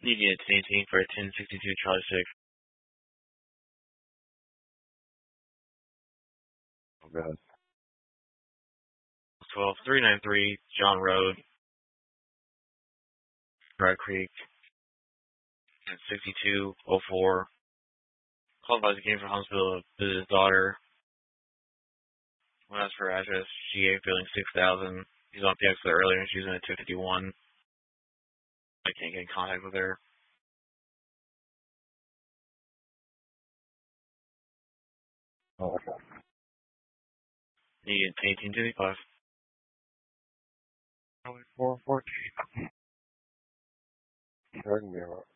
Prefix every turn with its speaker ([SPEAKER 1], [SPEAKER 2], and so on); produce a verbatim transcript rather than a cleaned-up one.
[SPEAKER 1] Need unit eighteen for ten sixty-two Charlie six.
[SPEAKER 2] Oh, God.
[SPEAKER 1] twelve three ninety-three John Road, Dry Creek, sixty-two oh four. Called by the game from Huntsville to visit his daughter. When asked for her address, G A building six thousand. He's on P X earlier and she's in at two fifty-one. I can't get in contact with her.
[SPEAKER 2] Oh, okay.
[SPEAKER 1] Need eighteen fifty-five.
[SPEAKER 2] Probably four fourteen. Turn me around.